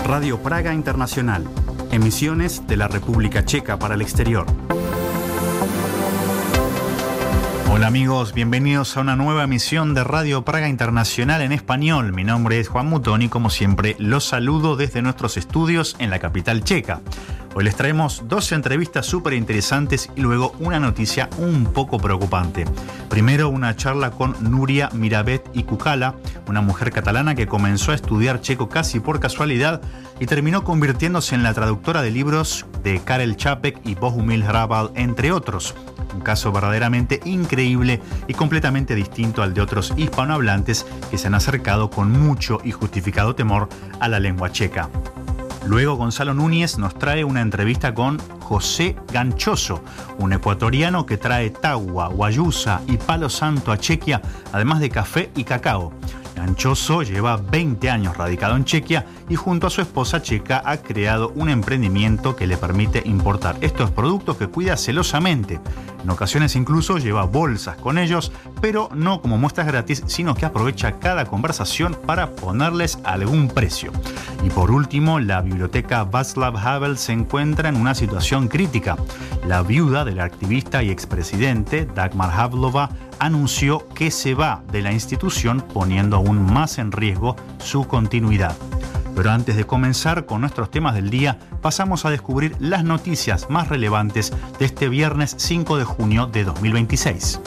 Radio Praga Internacional. Emisiones de la República Checa para el exterior. Hola amigos, bienvenidos a una nueva emisión de Radio Praga Internacional en español. Mi nombre es Juan Mutón y como siempre los saludo desde nuestros estudios en la capital checa. Hoy les traemos 2 entrevistas súper interesantes y luego una noticia un poco preocupante. Primero una charla con Nuria Miravet y Kukala, una mujer catalana que comenzó a estudiar checo casi por casualidad y terminó convirtiéndose en la traductora de libros de Karel Čapek y Bohumil Hrabal, entre otros. Un caso verdaderamente increíble y completamente distinto al de otros hispanohablantes que se han acercado con mucho y justificado temor a la lengua checa. Luego Gonzalo Núñez nos trae una entrevista con José Ganchoso, un ecuatoriano que trae tagua, guayusa y palo santo a Chequia, además de café y cacao. Ganchoso lleva 20 años radicado en Chequia y junto a su esposa checa ha creado un emprendimiento que le permite importar estos productos que cuida celosamente. En ocasiones incluso lleva bolsas con ellos, pero no como muestras gratis, sino que aprovecha cada conversación para ponerles algún precio. Y por último, la biblioteca Václav Havel se encuentra en una situación crítica. La viuda del activista y expresidente Dagmar Havlova anunció que se va de la institución, poniendo aún más en riesgo su continuidad. Pero antes de comenzar con nuestros temas del día, pasamos a descubrir las noticias más relevantes de este viernes 5 de junio de 2026.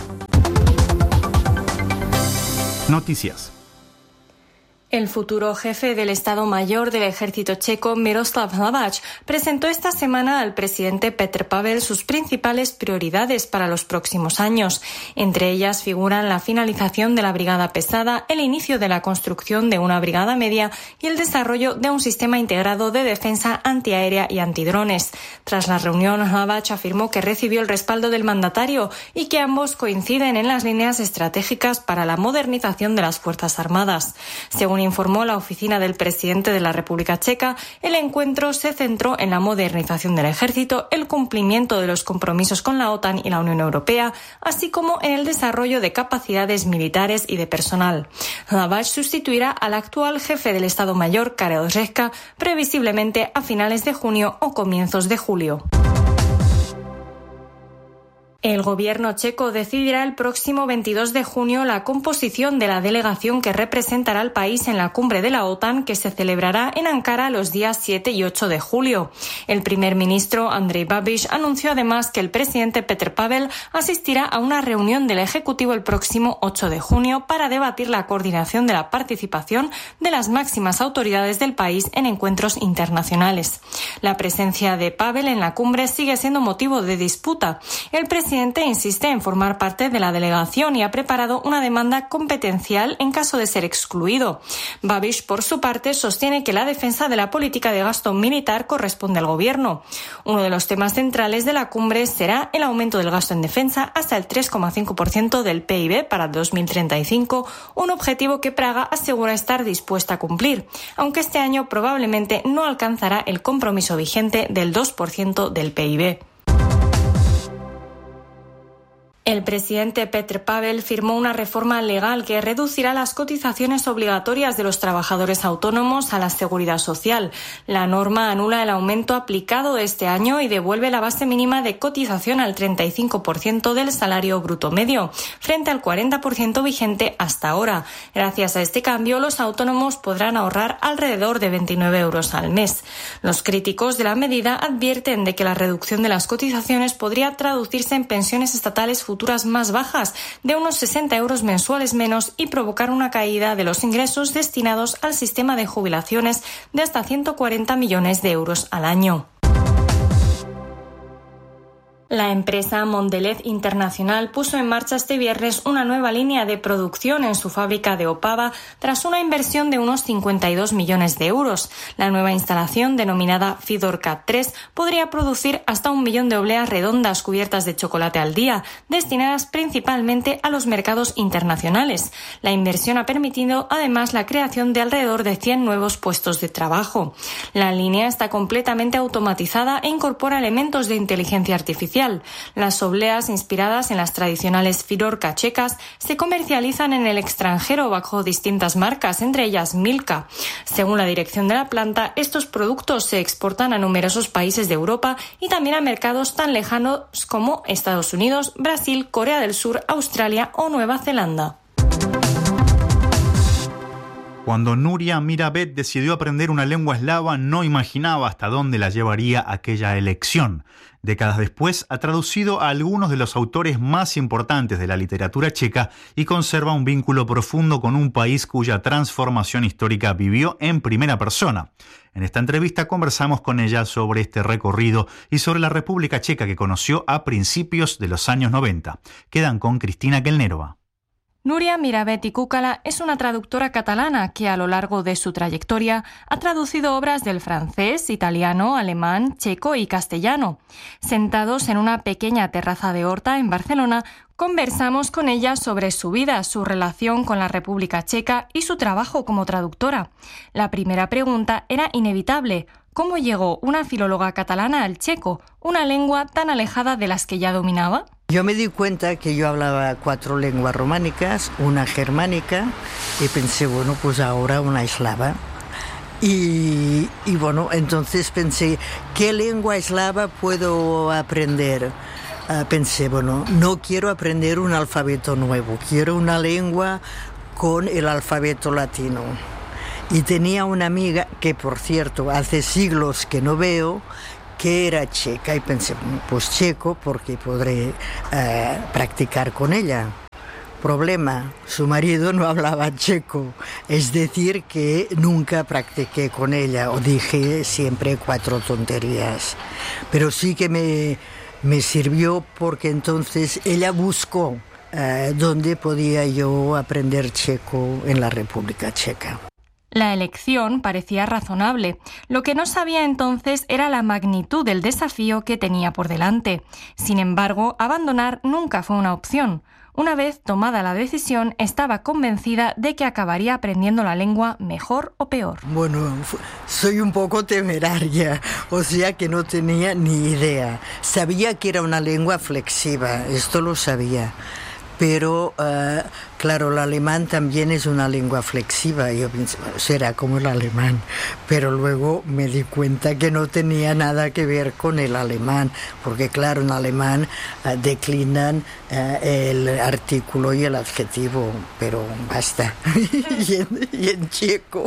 Noticias. El futuro jefe del Estado Mayor del Ejército checo, Miroslav Hlaváč, presentó esta semana al presidente Petr Pavel sus principales prioridades para los próximos años. Entre ellas figuran la finalización de la brigada pesada, el inicio de la construcción de una brigada media y el desarrollo de un sistema integrado de defensa antiaérea y antidrones. Tras la reunión, Hlaváč afirmó que recibió el respaldo del mandatario y que ambos coinciden en las líneas estratégicas para la modernización de las Fuerzas Armadas. Según informó la oficina del presidente de la República Checa, el encuentro se centró en la modernización del ejército, el cumplimiento de los compromisos con la OTAN y la Unión Europea, así como en el desarrollo de capacidades militares y de personal. Hlaváč sustituirá al actual jefe del Estado Mayor, Karel Řehka, previsiblemente a finales de junio o comienzos de julio. El gobierno checo decidirá el próximo 22 de junio la composición de la delegación que representará al país en la cumbre de la OTAN que se celebrará en Ankara los días 7 y 8 de julio. El primer ministro Andrej Babiš anunció además que el presidente Petr Pavel asistirá a una reunión del Ejecutivo el próximo 8 de junio para debatir la coordinación de la participación de las máximas autoridades del país en encuentros internacionales. La presencia de Pavel en la cumbre sigue siendo motivo de disputa. El presidente insiste en formar parte de la delegación y ha preparado una demanda competencial en caso de ser excluido. Babiš, por su parte, sostiene que la defensa de la política de gasto militar corresponde al gobierno. Uno de los temas centrales de la cumbre será el aumento del gasto en defensa hasta el 3,5% del PIB para 2035, un objetivo que Praga asegura estar dispuesta a cumplir, aunque este año probablemente no alcanzará el compromiso vigente del 2% del PIB. El presidente Petr Pavel firmó una reforma legal que reducirá las cotizaciones obligatorias de los trabajadores autónomos a la seguridad social. La norma anula el aumento aplicado este año y devuelve la base mínima de cotización al 35% del salario bruto medio, frente al 40% vigente hasta ahora. Gracias a este cambio, los autónomos podrán ahorrar alrededor de 29 euros al mes. Los críticos de la medida advierten de que la reducción de las cotizaciones podría traducirse en pensiones estatales futuras más bajas, de unos 60 euros mensuales menos, y provocar una caída de los ingresos destinados al sistema de jubilaciones de hasta 140 millones de euros al año. La empresa Mondelez Internacional puso en marcha este viernes una nueva línea de producción en su fábrica de Opava tras una inversión de unos 52 millones de euros. La nueva instalación, denominada Fidorka 3, podría producir hasta 1 millón de obleas redondas cubiertas de chocolate al día, destinadas principalmente a los mercados internacionales. La inversión ha permitido además la creación de alrededor de 100 nuevos puestos de trabajo. La línea está completamente automatizada e incorpora elementos de inteligencia artificial mundial. Las obleas, inspiradas en las tradicionales firorka checas, se comercializan en el extranjero bajo distintas marcas, entre ellas Milka. Según la dirección de la planta, estos productos se exportan a numerosos países de Europa y también a mercados tan lejanos como Estados Unidos, Brasil, Corea del Sur, Australia o Nueva Zelanda. Cuando Nuria Miravet decidió aprender una lengua eslava, no imaginaba hasta dónde la llevaría aquella elección. Décadas después, ha traducido a algunos de los autores más importantes de la literatura checa y conserva un vínculo profundo con un país cuya transformación histórica vivió en primera persona. En esta entrevista conversamos con ella sobre este recorrido y sobre la República Checa que conoció a principios de los años 90. Quedan con Cristina Kelnerova. Nuria Miravet i Kukkala es una traductora catalana que a lo largo de su trayectoria ha traducido obras del francés, italiano, alemán, checo y castellano. Sentados en una pequeña terraza de Horta en Barcelona, conversamos con ella sobre su vida, su relación con la República Checa y su trabajo como traductora. La primera pregunta era inevitable. ¿Cómo llegó una filóloga catalana al checo, una lengua tan alejada de las que ya dominaba? Yo me di cuenta que yo hablaba 4 lenguas románicas, una germánica, y pensé, bueno, pues ahora una eslava. Y bueno, entonces pensé, ¿qué lengua eslava puedo aprender? Pensé, bueno, no quiero aprender un alfabeto nuevo, quiero una lengua con el alfabeto latino. Y tenía una amiga que, por cierto, hace siglos que no veo, que era checa, y pensé, pues checo, porque podré practicar con ella. Problema, su marido no hablaba checo, es decir, que nunca practiqué con ella, o dije siempre 4 tonterías. Pero sí que me sirvió porque entonces ella buscó dónde podía yo aprender checo en la República Checa. La elección parecía razonable. Lo que no sabía entonces era la magnitud del desafío que tenía por delante. Sin embargo, abandonar nunca fue una opción. Una vez tomada la decisión, estaba convencida de que acabaría aprendiendo la lengua mejor o peor. Bueno, soy un poco temeraria, o sea que no tenía ni idea. Sabía que era una lengua flexiva, esto lo sabía. Pero, claro, el alemán también es una lengua flexiva. Yo pensé, bueno, será como el alemán. Pero luego me di cuenta que no tenía nada que ver con el alemán. Porque, claro, en alemán declinan el artículo y el adjetivo. Pero basta. y en checo...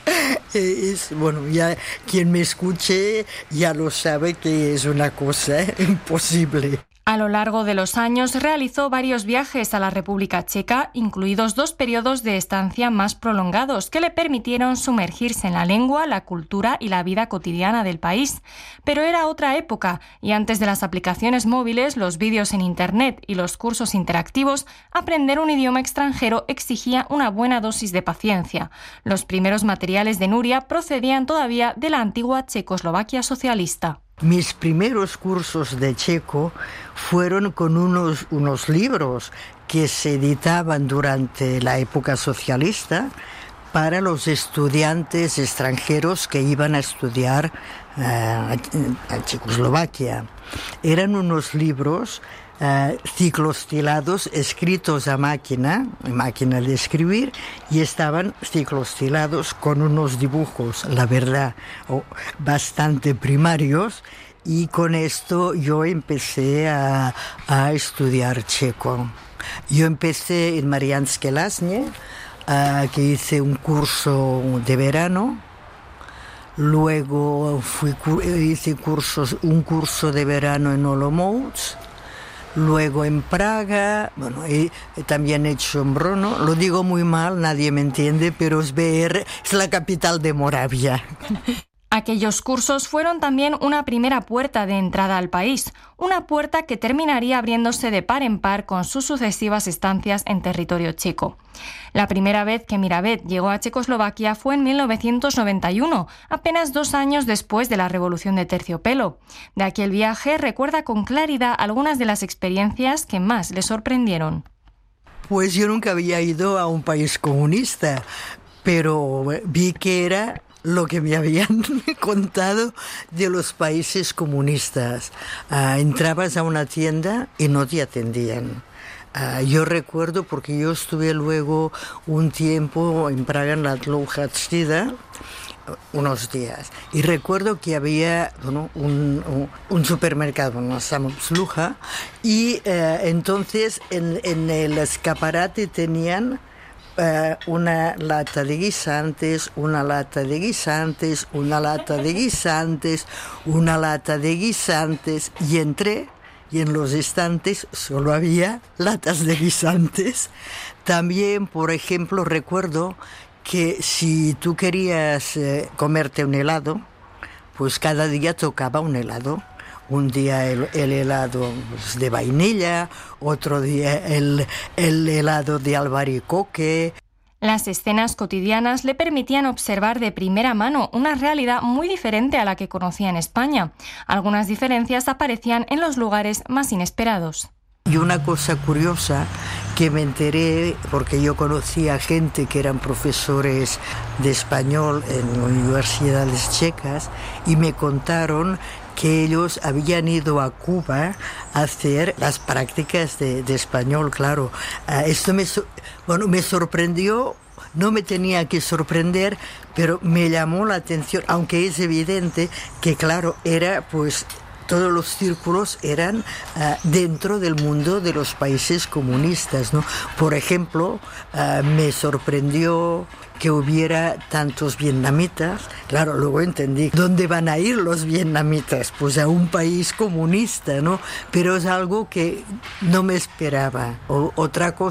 bueno, ya quien me escuche ya lo sabe que es una cosa imposible. A lo largo de los años realizó varios viajes a la República Checa, incluidos 2 periodos de estancia más prolongados que le permitieron sumergirse en la lengua, la cultura y la vida cotidiana del país. Pero era otra época y antes de las aplicaciones móviles, los vídeos en Internet y los cursos interactivos, aprender un idioma extranjero exigía una buena dosis de paciencia. Los primeros materiales de Nuria procedían todavía de la antigua Checoslovaquia socialista. Mis primeros cursos de checo fueron con unos libros que se editaban durante la época socialista para los estudiantes extranjeros que iban a estudiar a Checoslovaquia. Eran unos libros ciclostilados escritos a máquina de escribir, y estaban ciclostilados con unos dibujos, la verdad, bastante primarios, y con esto yo empecé a estudiar checo. Yo empecé en Mariánske Lázně, que hice un curso de verano. Luego hice un curso de verano en Olomouc. Luego en Praga, bueno, y también he hecho en Brno. Lo digo muy mal, nadie me entiende, pero es la capital de Moravia. Aquellos cursos fueron también una primera puerta de entrada al país, una puerta que terminaría abriéndose de par en par con sus sucesivas estancias en territorio checo. La primera vez que Miravet llegó a Checoslovaquia fue en 1991, apenas 2 años después de la Revolución de Terciopelo. De aquel viaje recuerda con claridad algunas de las experiencias que más le sorprendieron. Pues yo nunca había ido a un país comunista, pero vi que era lo que me habían contado de los países comunistas. Entrabas a una tienda y no te atendían. Yo recuerdo, porque yo estuve luego un tiempo en Praga, en la Dlouhá třída, unos días, y recuerdo que había un supermercado, una Samobsluha, y entonces en el escaparate tenían una lata de guisantes, una lata de guisantes, una lata de guisantes, una lata de guisantes, y entré y en los estantes solo había latas de guisantes. También, por ejemplo, recuerdo que si tú querías comerte un helado, pues cada día tocaba un helado. Un día el helado de vainilla, otro día el helado de albaricoque. Las escenas cotidianas le permitían observar de primera mano una realidad muy diferente a la que conocía en España. Algunas diferencias aparecían en los lugares más inesperados. Y una cosa curiosa que me enteré, porque yo conocía gente que eran profesores de español en universidades checas, y me contaron que ellos habían ido a Cuba a hacer las prácticas de español, claro. Esto me sorprendió, no me tenía que sorprender, pero me llamó la atención, aunque es evidente que, claro, era pues todos los círculos eran dentro del mundo de los países comunistas, ¿no? Por ejemplo, me sorprendió que hubiera tantos vietnamitas. Claro, luego entendí dónde van a ir los vietnamitas, pues a un país comunista, ¿no? Pero es algo que no me esperaba. Otra cosa